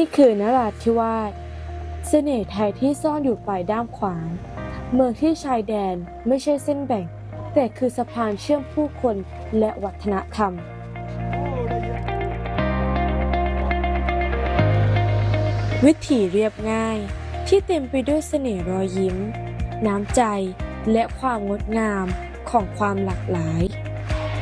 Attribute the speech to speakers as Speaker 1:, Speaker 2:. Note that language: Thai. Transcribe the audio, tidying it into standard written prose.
Speaker 1: คือนราธิวาสเสน่ห์ไทยที่ซ่อนอยู่ปลายด้ามขวานเมืองที่ชายแดนไม่ใช่เส้นแบ่งแต่คือสะพานเชื่อมผู้คนและวัฒนธรรมวิถีเรียบง่ายที่เต็มไปด้วยเสน่ห์รอยยิ้มน้ำใจและความงดงามของความหลากหลาย